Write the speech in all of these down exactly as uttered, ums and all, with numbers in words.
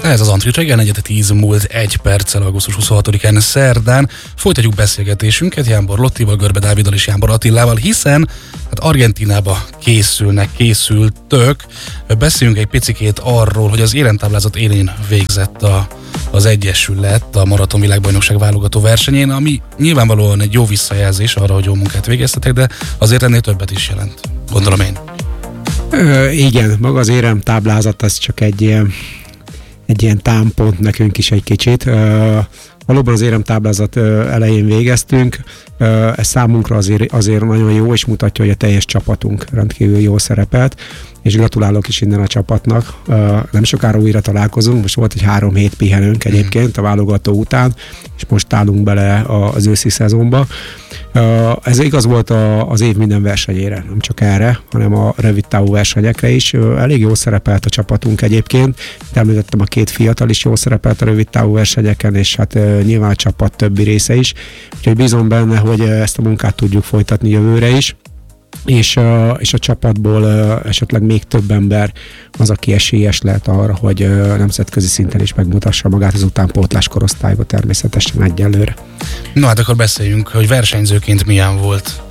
Ez az Antrit reggel, negyed tíz múlt egy perccel, augusztus huszonhatodikán szerdán. Folytatjuk beszélgetésünket Jánbor Lottival, Görbe Dáviddal és Jánbor Attilával, hiszen hát Argentínába készülnek, készültök. Beszéljünk egy picikét arról, hogy az éremtáblázat élén végzett a, az Egyesület a Maraton Világbajnokság válogató versenyén, ami nyilvánvalóan egy jó visszajelzés arra, hogy jó munkát végeztetek, de azért ennél többet is jelent, gondolom én. Ö, igen, maga az éremtáblázat az csak egy ilyen, egy ilyen támpont nekünk is egy kicsit. Ö, valóban az éremtáblázat elején végeztünk, ö, ez számunkra azért, azért nagyon jó, és mutatja, hogy a teljes csapatunk rendkívül jól szerepelt, és gratulálok is innen a csapatnak. Ö, nem sokára újra találkozunk, most volt egy három hét pihenőnk egyébként a válogató után, és most állunk bele az őszi szezonba. Ez igaz volt az év minden versenyére, nem csak erre, hanem a rövid távú versenyekre is. Elég jól szerepelt a csapatunk egyébként. Említettem, a két fiatal is jól szerepelt a rövid távú versenyeken, és hát nyilván a csapat többi része is. Úgyhogy bízom benne, hogy ezt a munkát tudjuk folytatni jövőre is. És a, és a csapatból uh, esetleg még több ember az, aki esélyes lehet arra, hogy uh, nemzetközi szinten is megmutassa magát az utánpótlás korosztályba természetesen egyelőre. No hát akkor beszéljünk, hogy versenyzőként milyen volt?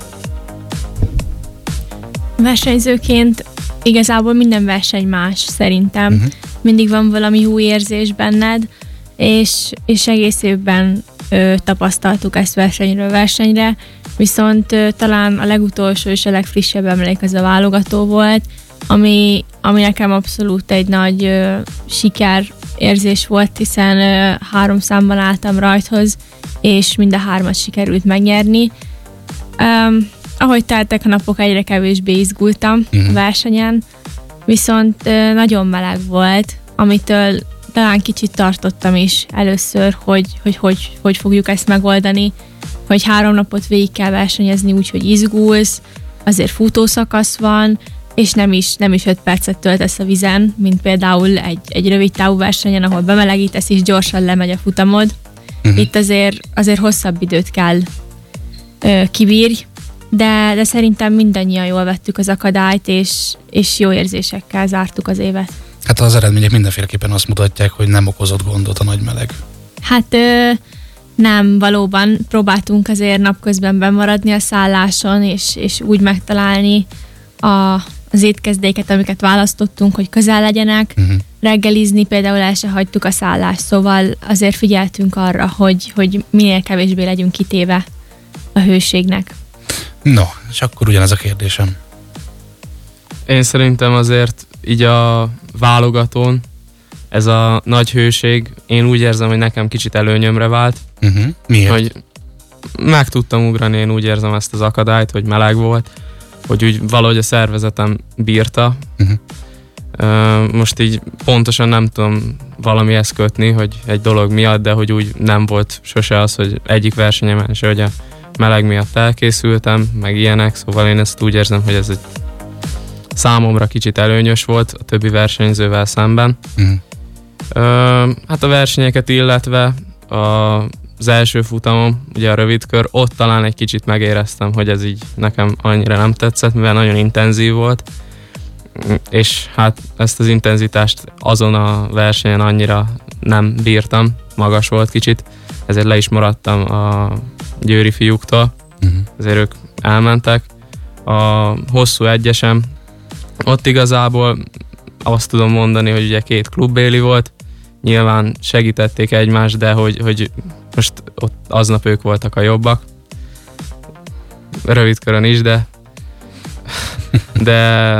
Versenyzőként igazából minden verseny más szerintem. Uh-huh. Mindig van valami új érzés benned, és, és egész évben ö, tapasztaltuk ezt versenyről versenyre, viszont ö, talán a legutolsó és a legfrissebb emlék az a válogató volt, ami, ami nekem abszolút egy nagy ö, sikerérzés volt, hiszen ö, három számban álltam rajthoz, és mind a hármat sikerült megnyerni. Um, ahogy teltek a napok, egyre kevésbé izgultam uh-huh. a versenyen, viszont ö, nagyon meleg volt, amitől talán kicsit tartottam is először, hogy hogy, hogy hogy fogjuk ezt megoldani, hogy három napot végig kell versenyezni úgy, hogy izgulsz, azért futószakasz van, és nem is, nem is öt percet töltesz a vizen, mint például egy, egy rövid távú versenyen, ahol bemelegítesz, és gyorsan lemegy a futamod. Uh-huh. Itt azért, azért hosszabb időt kell ö, kibírj, de, de szerintem mindannyian jól vettük az akadályt, és, és jó érzésekkel zártuk az évet. Hát az eredmények mindenféleképpen azt mutatják, hogy nem okozott gondot a nagy meleg. Hát ö, nem, valóban próbáltunk azért napközben bemaradni a szálláson, és, és úgy megtalálni a, az étkezdéket, amiket választottunk, hogy közel legyenek. Uh-huh. Reggelizni például el se hagytuk a szállást, szóval azért figyeltünk arra, hogy, hogy minél kevésbé legyünk kitéve a hőségnek. No, és akkor ugyanez a kérdésem. Én szerintem azért így a válogatón ez a nagy hőség, én úgy érzem, hogy nekem kicsit előnyömre vált. Uh-huh. Miért? Hogy meg tudtam ugrani, én úgy érzem ezt az akadályt, hogy meleg volt, hogy úgy valahogy a szervezetem bírta. Uh-huh. Uh, most így pontosan nem tudom valamihez kötni, hogy egy dolog miatt, de hogy úgy nem volt sose az, hogy egyik versenyemen se, hogy a meleg miatt elkészültem, meg ilyenek, szóval én ezt úgy érzem, hogy ez egy számomra kicsit előnyös volt a többi versenyzővel szemben. Uh-huh. Uh, hát a versenyeket illetve a, az első futamom, ugye a rövidkör, ott talán egy kicsit megéreztem, hogy ez így nekem annyira nem tetszett, mivel nagyon intenzív volt, és hát ezt az intenzitást azon a versenyen annyira nem bírtam, magas volt kicsit, ezért le is maradtam a győri fiúktól, uh-huh. ezért ők elmentek. A hosszú egyesem, ott igazából azt tudom mondani, hogy ugye két klubbéli volt, nyilván segítették egymást, de hogy, hogy most ott aznap ők voltak a jobbak. Rövidkörön is, de de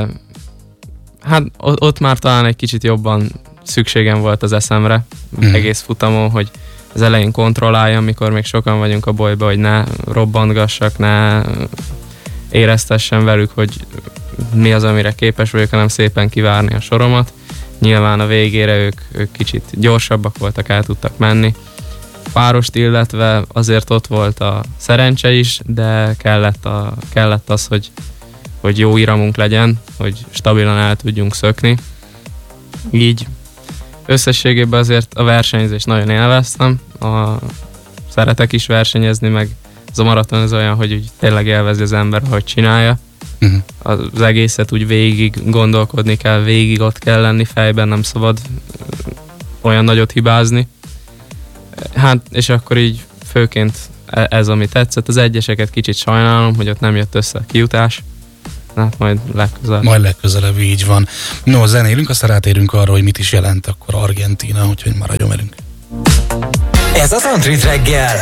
hát ott már talán egy kicsit jobban szükségem volt az eszemre, mm. egész futamon, hogy az elején kontrolláljam, mikor még sokan vagyunk a bolyba, hogy ne robbantgassak, ne éreztessem velük, hogy mi az, amire képes vagyok, hanem szépen kivárni a soromat. Nyilván a végére ők, ők kicsit gyorsabbak voltak, el tudtak menni. Párost illetve azért ott volt a szerencse is, de kellett, a, kellett az, hogy, hogy jó iramunk legyen, hogy stabilan el tudjunk szökni. Így összességében azért a versenyzést nagyon élveztem. A, szeretek is versenyezni, meg az a maraton az olyan, hogy úgy tényleg élvezi az ember, hogy csinálja. Uh-huh. Az egészet úgy végig gondolkodni kell, végig ott kell lenni fejben, nem szabad olyan nagyot hibázni. Hát, és akkor így főként ez, ami tetszett. Az egyeseket kicsit sajnálom, hogy ott nem jött össze a kijutás. Hát majd legközelebb. Majd legközelebb, így van. No, zenélünk, aztán rátérünk arra, hogy mit is jelent akkor Argentína, úgyhogy maradjon velünk. Ez a Country reggel.